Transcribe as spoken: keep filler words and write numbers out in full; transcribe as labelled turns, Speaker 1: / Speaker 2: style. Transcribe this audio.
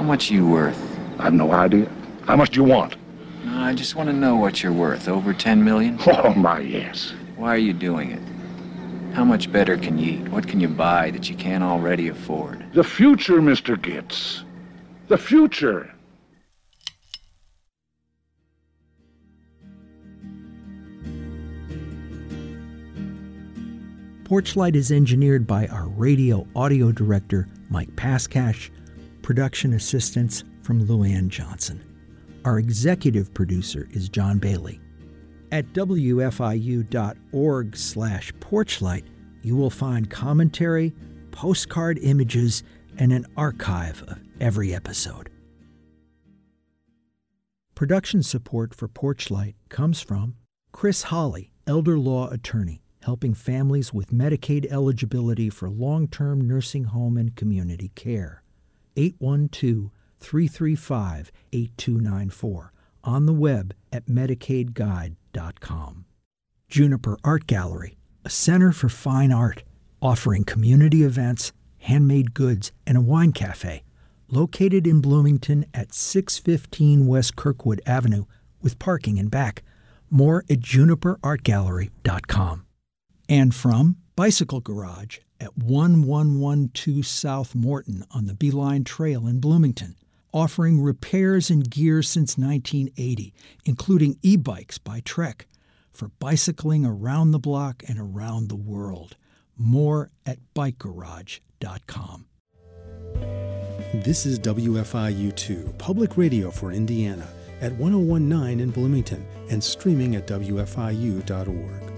Speaker 1: How much are you worth?
Speaker 2: I have no idea. How much do you want?
Speaker 1: No, I just want to know what you're worth. Over ten million?
Speaker 2: Oh, my, yes.
Speaker 1: Why are you doing it? How much better can you eat? What can you buy that you can't already afford?
Speaker 2: The future, Mister Gitz. The future.
Speaker 3: Porchlight is engineered by our radio audio director, Mike Paskash, production assistance from Luann Johnson. Our executive producer is John Bailey. At W F I U dot org slash porchlight, you will find commentary, postcard images, and an archive of every episode. Production support for Porchlight comes from Chris Holly, elder law attorney, helping families with Medicaid eligibility for long-term nursing home and community care. eight one two, three three five, eight two nine four. On the web at medicaid guide dot com. Juniper Art Gallery, a center for fine art, offering community events, handmade goods, and a wine cafe. Located in Bloomington at six fifteen West Kirkwood Avenue with parking in back. More at juniper art gallery dot com. And from Bicycle Garage at one one one two South Morton on the Beeline Trail in Bloomington, offering repairs and gear since nineteen eighty, including e-bikes by Trek, for bicycling around the block and around the world. More at bike garage dot com.
Speaker 4: This is W F I U two, Public Radio for Indiana, at one oh one point nine in Bloomington and streaming at W F I U dot org.